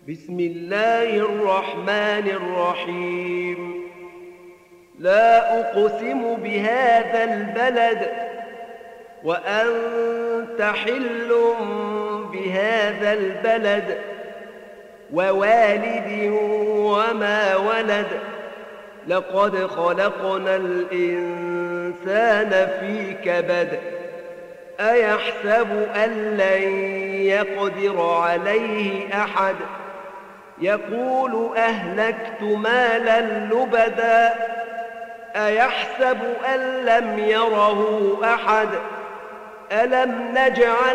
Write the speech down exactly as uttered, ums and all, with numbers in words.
بسم الله الرحمن الرحيم لا أقسم بهذا البلد وأنت حل بهذا البلد ووالد وما ولد لقد خلقنا الإنسان في كبد أيحسب أن لن يقدر عليه أحد يقول أهلكت مالا لبدا أيحسب أن لم يره أحد ألم نجعل